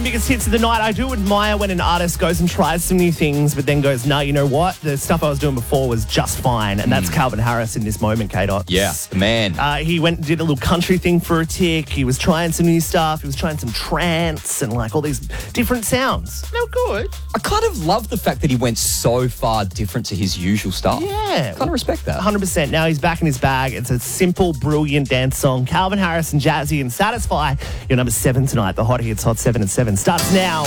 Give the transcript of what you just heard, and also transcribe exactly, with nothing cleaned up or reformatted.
seven biggest hits of the night. I do admire when an artist goes and tries some new things, but then goes, no, you know what? The stuff I was doing before was just fine. And that's Calvin Harris in this moment, K-Dot. Yeah, the man. Uh, he went and did a little country thing for a tick. He was trying some new stuff. He was trying some trance and like all these different sounds. They were good. I kind of love the fact that he went so far different to his usual stuff. Yeah. Kind of respect that. one hundred percent. Now he's back in his bag. It's a simple, brilliant dance song. Calvin Harris and Jazzy and Satisfy. Your number seven tonight. The Hot Hits Hot seven at seven starts now.